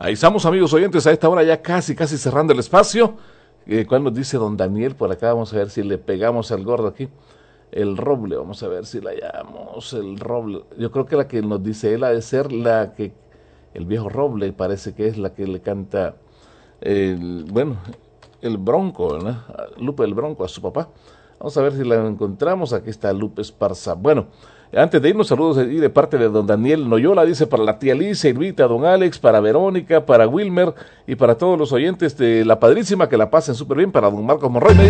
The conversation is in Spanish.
Ahí estamos, amigos oyentes, a esta hora ya casi cerrando el espacio. ¿Cuál nos dice don Daniel? Por acá vamos a ver si le pegamos al gordo aquí. El Roble, vamos a ver si la llamamos, el Roble. Yo creo que la que nos dice él ha de ser la que, el viejo Roble, parece que es la que le canta, el Bronco, ¿no? Lupe el Bronco a su papá. Vamos a ver si la encontramos. Aquí está Lupe Esparza. Bueno, antes de irnos, saludos de parte de don Daniel Noyola, dice para la tía Alicia, Irvita, don Alex, para Verónica, para Wilmer y para todos los oyentes de La Padrísima, que la pasen súper bien, para don Marcos Monroy.